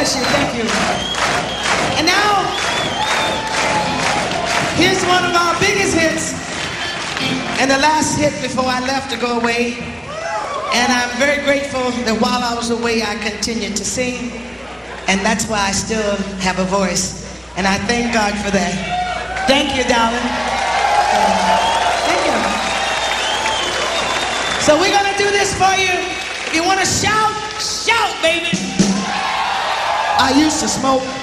bless you. Thank you. And now, here's one of our biggest hits and the last hit before I left to go away. And I'm very grateful that while I was away, I continued to sing. And that's why I still have a voice. And I thank God for that. Thank you, darling. Thank you. So we're going to do this for you. If you want to shout, shout, baby. I used to smoke.